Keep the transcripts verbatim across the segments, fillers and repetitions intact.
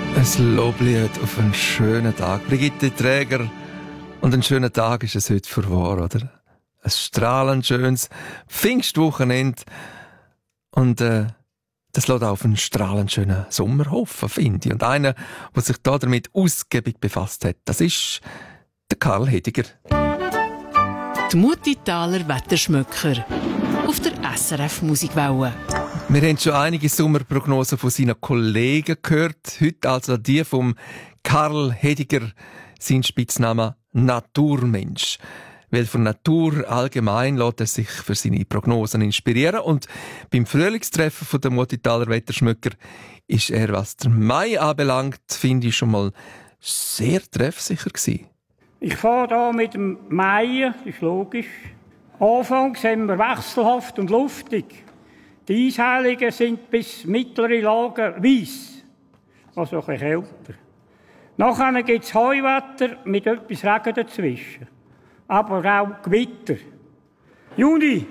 Ein Loblied auf einen schönen Tag. Brigitte Träger. Und ein schöner Tag ist es heute für wahr, oder? Ein strahlend schönes Pfingstwochenende. Und äh, das lässt auf einen strahlend schönen Sommer hoffen, finde ich. Und einer, der sich da damit ausgiebig befasst hat, das ist der Karl Hediger. Die Muttitaler Wetterschmöcker auf der S R F Musikwelle. Wir haben schon einige Sommerprognosen von seinen Kollegen gehört. Heute also die vom Karl Hediger, sein Spitzname Naturmensch. Weil von Natur allgemein lässt er sich für seine Prognosen inspirieren. Und beim Frühlingstreffen von der Muttitaler Wetterschmöcker ist er, was den Mai anbelangt, finde ich schon mal sehr treffsicher gewesen. Ich fahre hier mit dem Mai, das ist logisch. Anfangs sind wir wechselhaft und luftig. Die Eisheiligen sind bis mittlere Lagen weiss, also ein bisschen kälter. Nachher gibt es Heuwetter mit etwas Regen dazwischen, aber auch Gewitter. Juni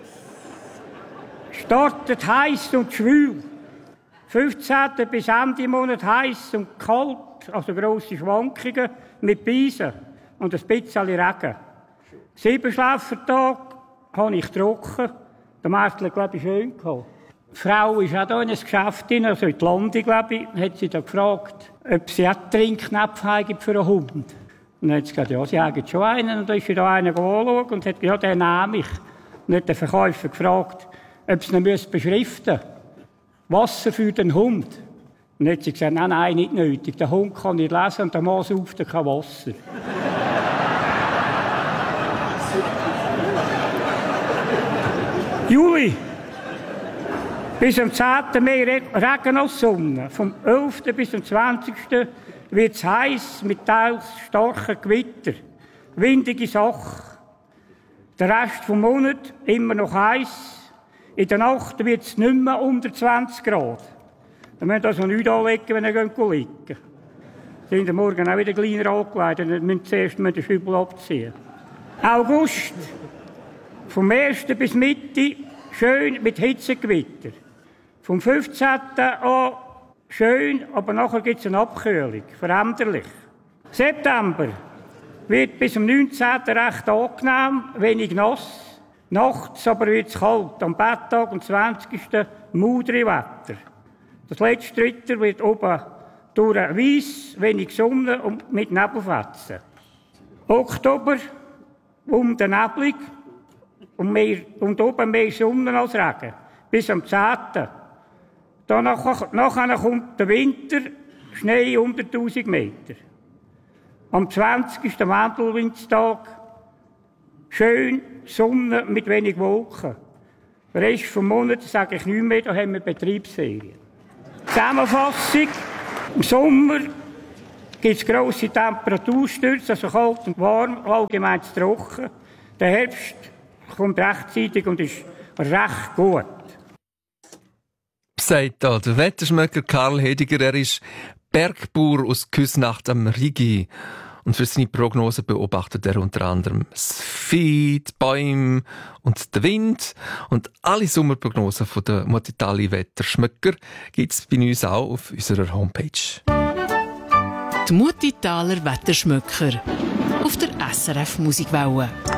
startet heiß und schwül. fünfzehnten bis Ende Monat heiß und kalt, also grosse Schwankungen mit Beisen und ein bisschen Regen. Siebenschläfertag habe ich trocken. Der Märtler, glaube ich, schön gehabt. Die Frau ist auch hier in ein Geschäft rein, also in die Lande, glaube ich, hat sie da gefragt, ob sie auch Trinknäpfe haben für einen Hund. Und dann hat sie gesagt, ja, sie haben schon einen. Und dann ist sie da einen anschauen und hat gesagt, ja, den nehme ich. Und dann hat der Verkäufer gefragt, ob sie ihn beschriften müssen. Wasser für den Hund. Und dann hat sie gesagt, nein, nein, nicht nötig. Der Hund kann nicht lesen und der Mann sauft kein Wasser. Juli. Bis am zehnten Mai Regen als Sonne. Vom elften bis zum zwanzigsten wird es heiß mit teils starken Gewitter. Windige Sache. Der Rest des Monats immer noch heiß. In der Nacht wird es nicht mehr unter zwanzig Grad. Dann müsst ihr also nichts anlegen, wenn ihr liegen geht. Sind am Morgen auch wieder kleiner angekleidet. Dann müsst ihr zuerst den Schübel abziehen. August. Vom ersten bis Mitte schön mit Hitzegewitter. Vom fünfzehnten an schön, aber nachher gibt es eine Abkühlung, veränderlich. September wird bis zum neunzehnten recht angenehm, wenig nass. Nachts aber wird es kalt, am Betttag am zwanzigsten mudere Wetter. Das letzte Dritte wird oben durch weiss, wenig Sonne und mit Nebelfetzen. Oktober um den Nebel. Und, mehr, und oben mehr Sonne als Regen. Bis am zehnten Danach nachher kommt der Winter, Schnee unter tausend Meter. Am zwanzigsten Wandelwindstag schön Sonne mit wenig Wolken. Den Rest des Monats sage ich nicht mehr, da haben wir Betriebsferien. Zusammenfassung: Im Sommer gibt es grosse Temperaturstürze, also kalt und warm, allgemein zu trocken. Der Herbst kommt rechtzeitig und ist recht gut. Sagt da der Wetterschmöcker Karl Hediger. Er ist Bergbauer aus Küsnacht am Rigi. Und für seine Prognosen beobachtet er unter anderem das Vieh, die Bäume und den Wind. Und alle Sommerprognosen von der Muttitaler Wetterschmöcker gibt es bei uns auch auf unserer Homepage. Die Muttitaler Wetterschmöcker auf der S R F Musikwelle.